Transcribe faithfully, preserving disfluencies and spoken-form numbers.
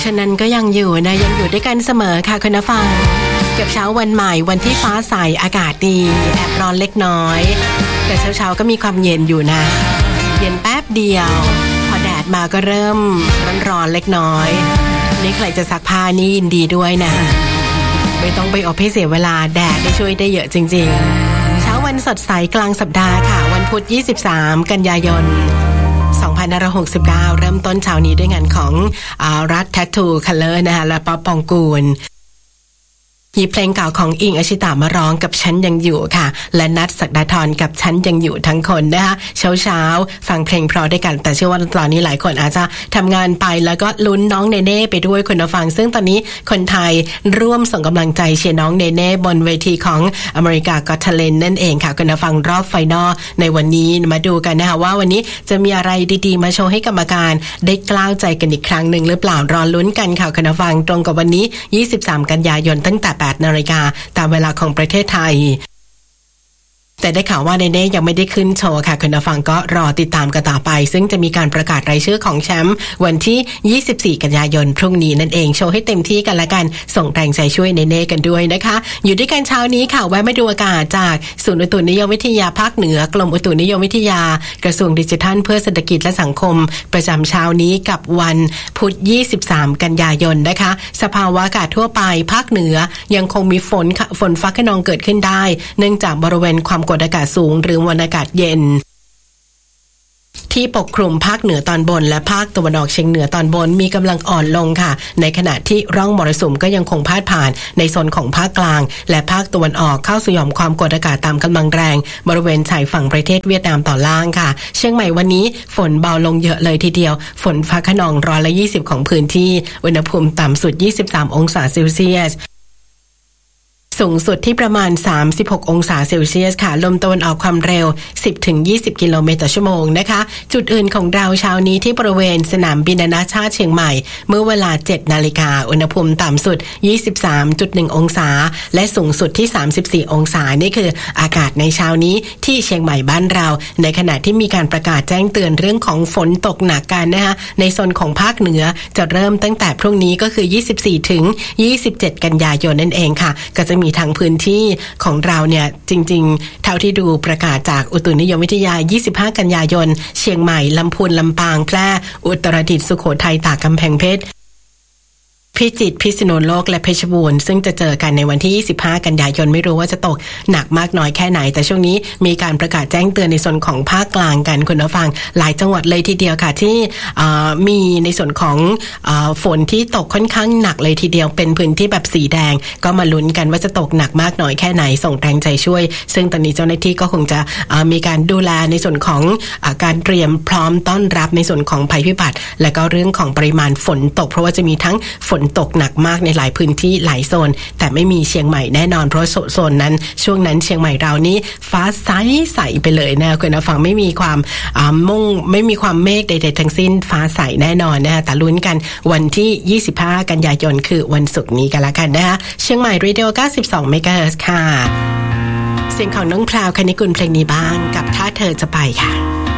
ฉะนั้นก็ยังอยู่นะยังอยู่ด้วยกันเสมอค่ะคุณผู้ฟังกับเช้าวันใหม่วันที่ฟ้าใสอากาศดีแอบร้อนเล็กน้อยแต่เช้าๆก็มีความเย็นอยู่นะเย็นแป๊บเดียวพอแดดมาก็เริ่มร้อนๆเล็กน้อยนี่ใครจะซักผ้านี่ยินดีด้วยนะไม่ต้องไปอบให้เสียเวลาแดดได้ช่วยได้เยอะจริงๆเช้าวันสดใสกลางสัปดาห์ค่ะวันพุธยี่สิบสามกันยายนสองพันห้าร้อยหกสิบเก้าเริ่มต้นเช้านี้ด้วยงานของอ่ารัฐ Tattoo Color นะคะและป๊อปปองกูลหยิบเพลงเก่าของอิงอชิตามาร้องกับฉันยังอยู่ค่ะและนัทศักดาธรกับฉันยังอยู่ทั้งคนนะคะเช้าเช้าฟังเพลงเพราะด้วยกันแต่เชื่อว่าตอนนี้หลายคนอาจจะทำงานไปแล้วก็ลุ้นน้องเนเน่ไปด้วยคุณผู้ฟังซึ่งตอนนี้คนไทยร่วมส่งกำลังใจเชียร์น้องเนเน่บนเวทีของอเมริกาก็อต Talent นั่นเองค่ะคุณผู้ฟังรอบไฟนอลในวันนี้มาดูกันนะคะว่าวันนี้จะมีอะไรดีๆมาโชว์ให้กรรมการได้กล้าวใจกันอีกครั้งหนึ่งหรือเปล่ารอลุ้นกันค่ะคุณผู้ฟังตรงกับวันนี้ยี่สิบสามกันยายนตั้งแต่แปดนาฬิกาตามเวลาของประเทศไทยแต่ได้ข่าวว่าเนเน่ยังไม่ได้ขึ้นโชว์ค่ะคุณผู้ฟังก็รอติดตามกันต่อไปซึ่งจะมีการประกาศรายชื่อของแชมป์วันที่ยี่สิบสี่กันยายนพรุ่งนี้นั่นเองโชว์ให้เต็มที่กันละกันส่งแรงใจช่วยเนเน่กันด้วยนะคะอยู่ด้วยกันเช้านี้ค่ะแวะมาดูอากาศจากศูนย์อุตุนิยมวิทยาภาคเหนือกรมอุตุนิยมวิทยากระทรวงดิจิทัลเพื่อเศรษฐกิจและสังคมประจำเช้านี้กับวันพุธยี่สิบสามกันยายนนะคะสภาวะอากาศทั่วไปภาคเหนือยังคงมีฝนฝนฟ้าคะนองเกิดขึ้นได้เนื่องจากบริเวณความกดอากาศสูงหรือมวลอากาศเย็นที่ปกคลุมภาคเหนือตอนบนและภาคตะวันออกเฉียงเหนือตอนบนมีกำลังอ่อนลงค่ะในขณะที่ร่องมรสุมก็ยังคงพาดผ่านในโซนของภาคกลางและภาคตะวันออกเข้าสู่หย่อมความกดอากาศตามกำลังแรงบริเวณชายฝั่งประเทศเวียดนามตอนล่างค่ะเชียงใหม่วันนี้ฝนเบาลงเยอะเลยทีเดียวฝนฟ้าคะนองร้อยละยี่สิบของพื้นที่อุณหภูมิต่ำสุดยี่สิบสามองศาเซลเซียสสูงสุดที่ประมาณสามสิบหกองศาเซลเซียสค่ะลมตะวันออกความเร็ว สิบถึงยี่สิบ กิโลเมตรต่อชั่วโมงนะคะจุดอื่นของเราเช้านี้ที่บริเวณสนามบินนานาชาติเชียงใหม่เมื่อเวลา เจ็ดนาฬิกาอุณหภูมิต่ำสุด ยี่สิบสามจุดหนึ่ง องศาและสูงสุดที่สามสิบสี่องศานี่คืออากาศในเช้านี้ที่เชียงใหม่บ้านเราในขณะที่มีการประกาศแจ้งเตือนเรื่องของฝนตกหนักกันนะคะในโซนของภาคเหนือจะเริ่มตั้งแต่พรุ่งนี้ก็คือยี่สิบสี่ถึงยี่สิบเจ็ดกันยายนนั่นเองค่ะก็จะมีทางพื้นที่ของเราเนี่ยจริงๆเท่าที่ดูประกาศจากอุตุนิยมวิทยายี่สิบห้ากันยายนเชียงใหม่ลำพูนลำปางแพร่อุตรดิตถ์สุโขทัยตากกำแพงเพชรพิจิตรพิษณุโลกและเพชรบูรณ์ซึ่งจะเจอกันในวันที่ยี่สิบห้ากันยายนไม่รู้ว่าจะตกหนักมากน้อยแค่ไหนแต่ช่วงนี้มีการประกาศแจ้งเตือนในส่วนของภาคกลางกันคุณผู้ฟังหลายจังหวัดเลยทีเดียวค่ะที่มีในส่วนของฝนที่ตกค่อนข้างหนักเลยทีเดียวเป็นพื้นที่แบบสีแดงก็มาลุ้นกันว่าจะตกหนักมากน้อยแค่ไหนส่งแรงใจช่วยซึ่งตอนนี้เจ้าหน้าที่ก็คงจะมีการดูแลในส่วนของการเตรียมพร้อมต้อนรับในส่วนของภัยพิบัติและก็เรื่องของปริมาณฝนตกเพราะว่าจะมีทั้งฝนตกหนักมากในหลายพื้นที่หลายโซนแต่ไม่มีเชียงใหม่แน่นอนเพราะโซนนั้นช่วงนั้นเชียงใหม่เรานี่ฟ้าใสใสไปเลยนะคุณผู้ฟังไม่มีความมุ่งไม่มีความเมฆใดๆทั้งสิ้นฟ้าใสแน่นอนนะแต่ลุ้นกันวันที่ยี่สิบห้ากันยายนคือวันศุกร์นี้กันละกันนะคะเชียงใหม่เรดิโอเก้าสิบสองเมกะเฮิรตซ์ค่ะเสียงของน้องพราวคณิกุลเพลงนี้บ้างกับถ้าเธอจะไปค่ะ